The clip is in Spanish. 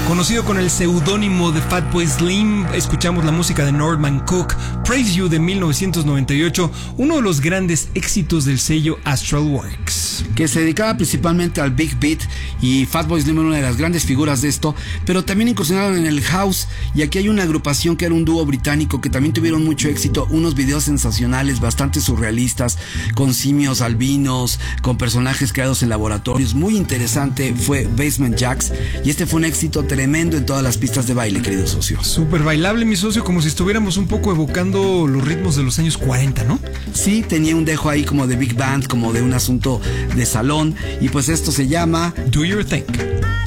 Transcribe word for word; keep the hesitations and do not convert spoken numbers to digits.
Conocido con el seudónimo de Fatboy Slim, escuchamos la música de Norman Cook, Praise You de mil novecientos noventa y ocho, uno de los grandes éxitos del sello Astral Works, que se dedicaba principalmente al Big Beat, y Fatboy Slim era una de las grandes figuras de esto, pero también incursionaron en el house, y aquí hay una agrupación que era un dúo británico que también tuvieron mucho éxito, unos videos sensacionales, bastante surrealistas, con simios albinos, con personajes creados en laboratorios. Muy interesante fue Basement Jaxx, y este fue un éxito tremendo en todas las pistas de baile, querido socio. Súper bailable, mi socio, como si estuviéramos un poco evocando los ritmos de los años cuarenta, ¿no? Sí, tenía un dejo ahí como de big band, como de un asunto de salón, y pues esto se llama Do Your Thing.